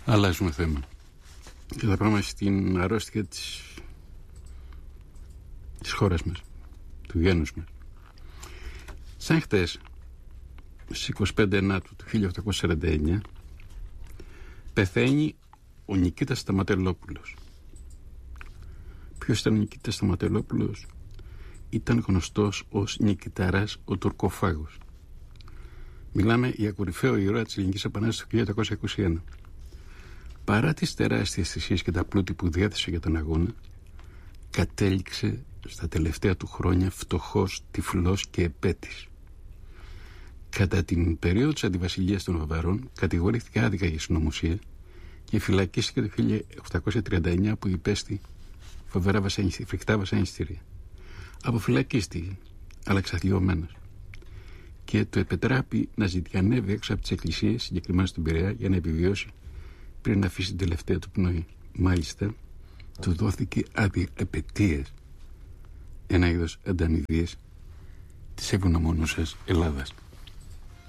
Αλλάζουμε θέμα. Και θα πάμε στην αρρώστια της χώρας μας, του γένους μας. Σαν χτες, στις 25 Ενάτου του 1849, πεθαίνει ο Νικήτας Σταματελόπουλος. Ποιος ήταν ο Νικήτας Σταματελόπουλος? Ήταν γνωστός ως Νικηταράς ο Τουρκοφάγος. Μιλάμε για κορυφαίο ήρωα της Ελληνικής Επανάστασης του 1821. Παρά τις τεράστιες θυσίες και τα πλούτη που διέθεσε για τον αγώνα, κατέληξε στα τελευταία του χρόνια φτωχός, τυφλός και επέτης. Κατά την περίοδο της αντιβασιλείας των Βαβαρών κατηγορήθηκε άδικα για συνωμοσία και φυλακίστηκε το 1839 που υπέστη φρικτά βασανιστήρια. Αποφυλακίστηκε, αλλά εξαθλιωμένος, και του επετράπη να ζητιανεύει έξω από τις εκκλησίες, συγκεκριμένα στον Πειραιά, για να επιβιώσει πριν να αφήσει την τελευταία του πνοή. Μάλιστα, του δόθηκε άδεια επετείας, ένα είδος ανταμοιβίας της ευγνωμονούσας Ελλάδας.